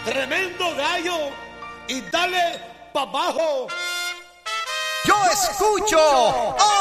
tremendo gallo y dale pa' abajo. Yo escucho